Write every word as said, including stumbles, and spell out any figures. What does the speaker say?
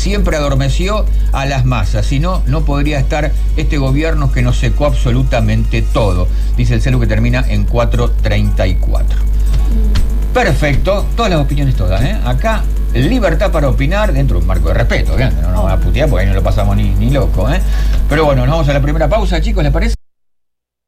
siempre adormeció a las masas, si no, no podría estar este gobierno que nos secó absolutamente todo, dice el celu que termina en cuatro treinta y cuatro. Perfecto, todas las opiniones todas, ¿eh? Acá, libertad para opinar dentro de un marco de respeto, ¿bien? No nos van a putear porque ahí no lo pasamos ni, ni loco, ¿eh? Pero bueno, nos vamos a la primera pausa, chicos, ¿les parece?